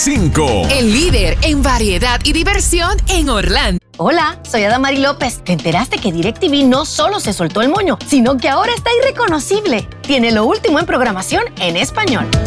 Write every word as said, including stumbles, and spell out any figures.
cinco. El líder en variedad y diversión en Orlando. Hola, soy Adamari López. ¿Te enteraste que DirecTV no solo se soltó el moño, sino que ahora está irreconocible? Tiene lo último en programación en español.